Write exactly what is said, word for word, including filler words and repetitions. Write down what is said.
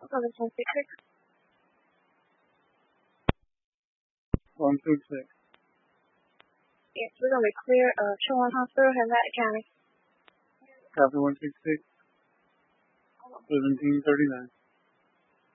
Seven one six six. One six six. Yes, we're gonna be clear. Uh, Chilling Hospital, Atlantic County. Copy one six six. Seventeen thirty nine.